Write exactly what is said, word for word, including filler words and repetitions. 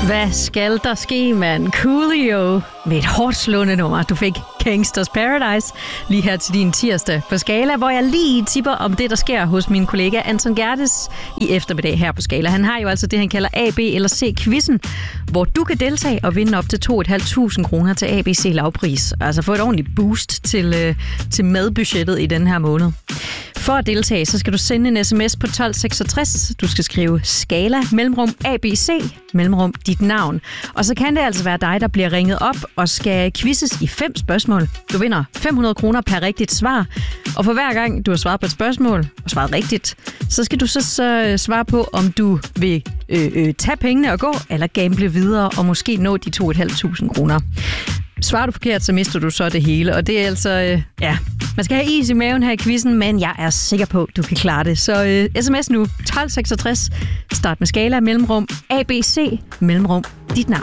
Hvad skal der ske, mand? Coolio med et hårdt slående nummer. Du fik Gangsters Paradise lige her til din tirsdag på Skala, hvor jeg lige tipper om det, der sker hos min kollega Anton Gertes i eftermiddag her på Skala. Han har jo altså det, han kalder A, B eller C-quizzen, hvor du kan deltage og vinde op til to tusind fem hundrede kroner til A B C lavpris. Altså få et ordentligt boost til, øh, til madbudgettet i den her måned. For at deltage, så skal du sende en sms på tolv seksogtres. Du skal skrive Skala, mellemrum A B C, mellemrum dit navn. Og så kan det altså være dig, der bliver ringet op og skal quizzes i fem spørgsmål. Du vinder fem hundrede kroner per rigtigt svar. Og for hver gang, du har svaret på et spørgsmål og svaret rigtigt, så skal du så, så svare på, om du vil øh, øh, tage pengene og gå, eller gamble videre og måske nå de to tusind fem hundrede kroner. Svarer du forkert, så mister du så det hele. Og det er altså, øh, ja, man skal have is i maven her i quizzen, men jeg er sikker på, du kan klare det. Så øh, sms nu, tolv seksogtres, start med Skala, mellemrum, A B C, mellemrum, dit navn.